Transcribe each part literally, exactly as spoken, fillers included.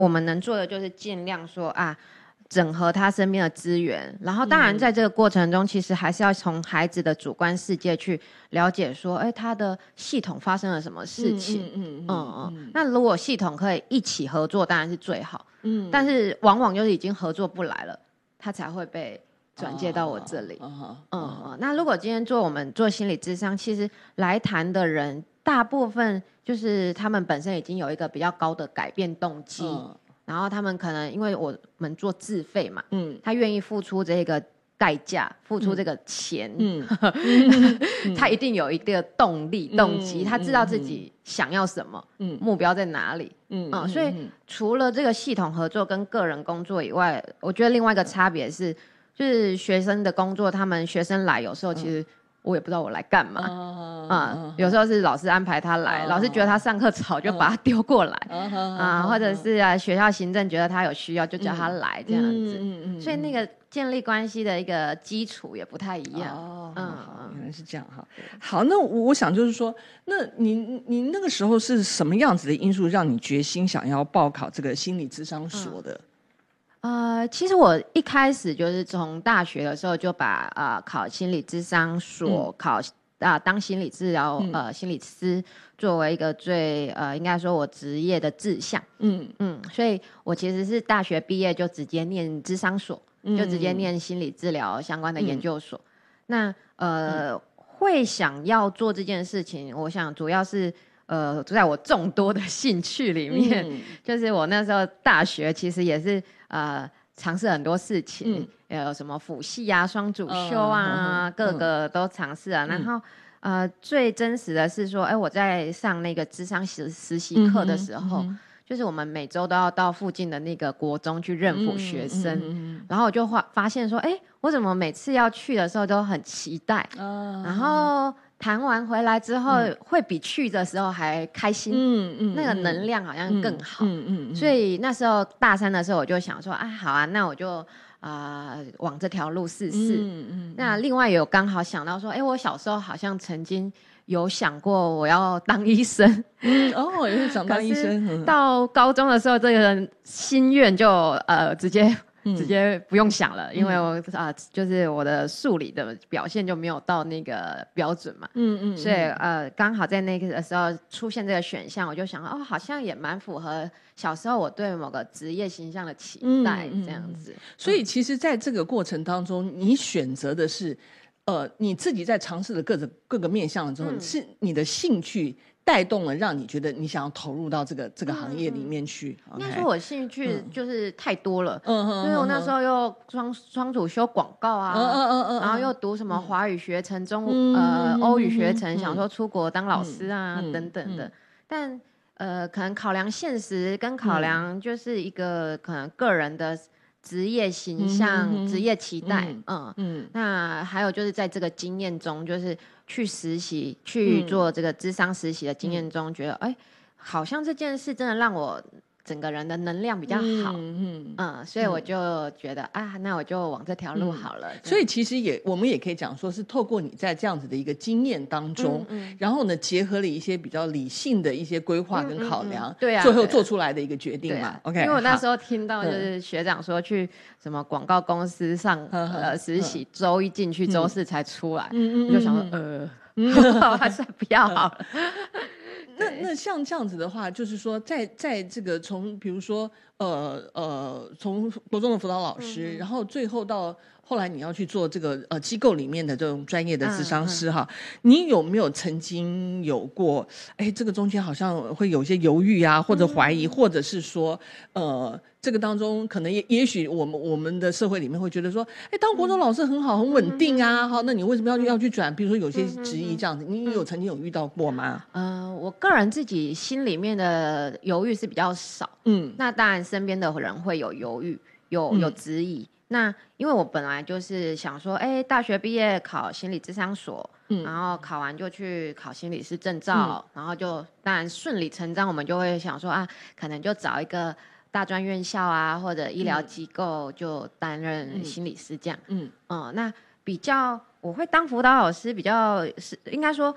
我们能做的就是尽量说啊，整合他身边的资源，然后当然在这个过程中，其实还是要从孩子的主观世界去了解说，哎，他的系统发生了什么事情。嗯嗯 嗯, 嗯, 嗯那如果系统可以一起合作，当然是最好。嗯，但是往往就是已经合作不来了，他才会被转介到我这里。嗯嗯，那如果今天做我们做心理咨商，其实来谈的人大部分就是他们本身已经有一个比较高的改变动机。嗯，然后他们可能因为我们做自费嘛，嗯，他愿意付出这个代价，付出这个钱，嗯，他一定有一个动力、动机，他知道自己想要什么，嗯，目标在哪里，嗯，嗯，所以除了这个系统合作跟个人工作以外，我觉得另外一个差别是，就是学生的工作，他们学生来有时候其实我也不知道我来干嘛。嗯嗯，有时候是老师安排他来，老师觉得他上课早就把他丢过来，啊，或者是啊学校行政觉得他有需要就叫他来这样子。嗯嗯，所以那个建立关系的一个基础也不太一样。哦， 嗯，原来是这样哈。好，那我想就是说，那你你那个时候是什么样子的因素让你决心想要报考这个心理咨商所的？ 嗯呃，其实我一开始就是从大学的时候就把呃考心理咨商所、嗯、考啊、呃、当心理治疗、嗯、呃心理师作为一个最呃应该说我职业的志向。嗯嗯，所以我其实是大学毕业就直接念咨商所，嗯、就直接念心理治疗相关的研究所。嗯、那呃、嗯、会想要做这件事情，我想主要是。呃，在我众多的兴趣里面，嗯、就是我那时候大学其实也是呃尝试很多事情，嗯、有什么辅系啊、双主修啊，嗯、各个都尝试啊。嗯、然后呃，最真实的是说，哎，我在上那个諮商实实习课的时候，嗯嗯、就是我们每周都要到附近的那个国中去认辅学生，嗯嗯嗯、然后我就发发现说，哎，我怎么每次要去的时候都很期待，哦、然后。谈完回来之后，嗯、会比去的时候还开心，嗯嗯，那个能量好像更好，嗯 嗯, 嗯, 嗯，所以那时候大三的时候，我就想说，啊，好啊，那我就啊、呃、往这条路试试，嗯 嗯, 嗯。那另外有刚好想到说，哎，我小时候好像曾经有想过我要当医生， 嗯，哦，也是想当医生。 到高中的时候，这个心愿就呃直接。直接不用想了，嗯、因为我啊、呃，就是我的数理的表现就没有到那个标准嘛，嗯 嗯, 嗯，所以呃，刚好在那个时候出现这个选项，我就想哦，好像也蛮符合小时候我对某个职业形象的期待，嗯、这样子。 所以其实在这个过程当中，你选择的是，呃，你自己在尝试的各种各个面向之后，嗯、是你的兴趣。带动了让你觉得你想要投入到这个这个行业里面去。 应该说我兴趣就是太多了，嗯嗯，因为我那时候又双双主修广告啊，嗯嗯嗯，然后又读什么华语学程、中呃欧语学程，想说出国当老师啊等等的，但呃可能考量现实跟考量就是一个可能个人的职业形象、职业期待，嗯嗯，那还有就是在这个经验中，就是去实习、去做这个諮商实习的经验中，觉得哎，好像这件事真的让我整个人的能量比较好，嗯嗯嗯，所以我就觉得啊，那我就往这条路好了。 所以其实也我们也可以讲说是透过你在这样子的一个经验当中，然后呢结合了一些比较理性的一些规划跟考量，对啊，最后做出来的一个决定嘛。OK， 因为我那时候听到就是学长说去什么广告公司上呃实习，周一进去，周四才出来，我就想说呃，我还是不要好了。 那那像这样子的话，就是说在在这个从比如说呃呃从国中的辅导老师，嗯、然后最后到后来你要去做这个呃机构里面的这种专业的諮商师哈，嗯嗯、你有没有曾经有过哎这个中间好像会有些犹豫啊，或者怀疑，嗯、或者是说呃这个当中可能也也许我们我们的社会里面会觉得说，哎当国中老师很好很稳定啊，好、嗯、那你为什么要要去转？比如说有些质疑这样子，你有曾经有遇到过吗？ 嗯、呃，我个人自己心里面的犹豫是比较少，嗯，那当然身边的人会有犹豫，有有质疑。嗯、那因为我本来就是想说，哎，大学毕业考心理諮商所，嗯，然后考完就去考心理师证照，嗯、然后就当然顺理成章，我们就会想说啊，可能就找一个大专院校啊或者医疗机构就担任心理师这样，嗯嗯、呃，那比较我会当辅导老师比较是应该说。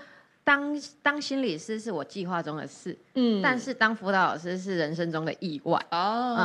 当当心理师是我计划中的事，嗯，但是当辅导老师是人生中的意外哦。